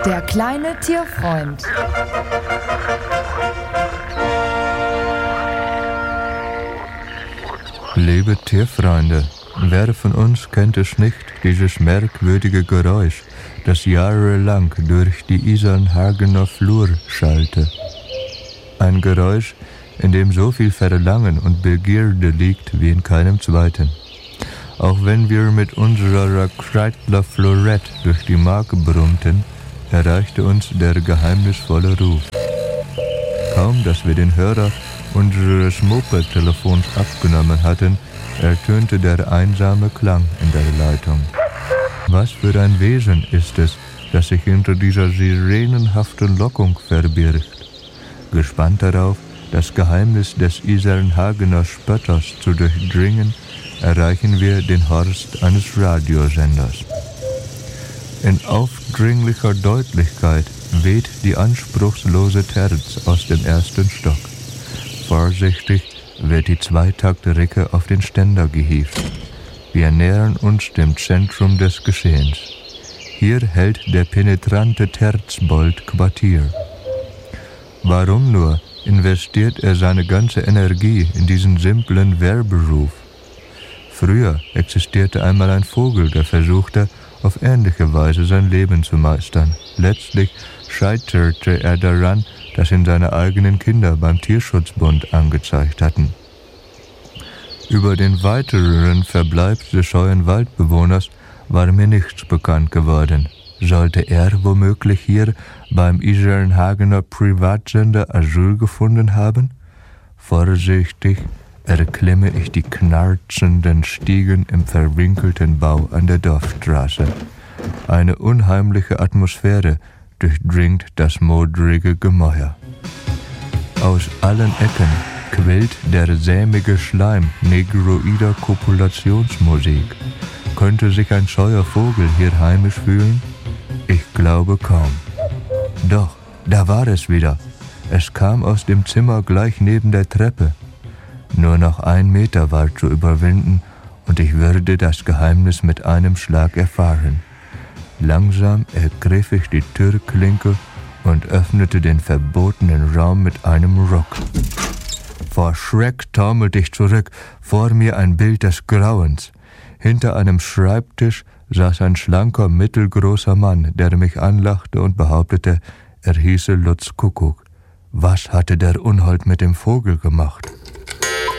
Der kleine Tierfreund. Liebe Tierfreunde, wer von uns kennt es nicht, dieses merkwürdige Geräusch, das jahrelang durch die Isarnhagener Flur schallte. Ein Geräusch, in dem so viel Verlangen und Begierde liegt wie in keinem zweiten. Auch wenn wir mit unserer Kreidler Florett durch die Mark brummten, erreichte uns der geheimnisvolle Ruf. Kaum, dass wir den Hörer unseres Moped-Telefons abgenommen hatten, ertönte der einsame Klang in der Leitung. Was für ein Wesen ist es, das sich hinter dieser sirenenhaften Lockung verbirgt? Gespannt darauf, das Geheimnis des Isarnhagener Spötters zu durchdringen, erreichen wir den Horst eines Radiosenders. In aufdringlicher Deutlichkeit weht die anspruchslose Terz aus dem ersten Stock. Vorsichtig wird die Zweitaktricke auf den Ständer gehievt. Wir nähern uns dem Zentrum des Geschehens. Hier hält der penetrante Terzbold Quartier. Warum nur investiert er seine ganze Energie in diesen simplen Wehrberuf? Früher existierte einmal ein Vogel, der versuchte, auf ähnliche Weise sein Leben zu meistern. Letztlich scheiterte er daran, dass ihn seine eigenen Kinder beim Tierschutzbund angezeigt hatten. Über den weiteren Verbleib des scheuen Waldbewohners war mir nichts bekannt geworden. Sollte er womöglich hier beim Isarnhagener Privatsender Asyl gefunden haben? Vorsichtig erklimme ich die knarzenden Stiegen im verwinkelten Bau an der Dorfstraße. Eine unheimliche Atmosphäre durchdringt das modrige Gemäuer. Aus allen Ecken quillt der sämige Schleim negroider Kopulationsmusik. Könnte sich ein scheuer Vogel hier heimisch fühlen? Ich glaube kaum. Doch, da war es wieder. Es kam aus dem Zimmer gleich neben der Treppe. Nur noch 1 Meter war zu überwinden und ich würde das Geheimnis mit einem Schlag erfahren. Langsam ergriff ich die Türklinke und öffnete den verbotenen Raum mit einem Ruck. Vor Schreck taumelte ich zurück, vor mir ein Bild des Grauens. Hinter einem Schreibtisch saß ein schlanker, mittelgroßer Mann, der mich anlachte und behauptete, er hieße Lutz Kuckuck. Was hatte der Unhold mit dem Vogel gemacht?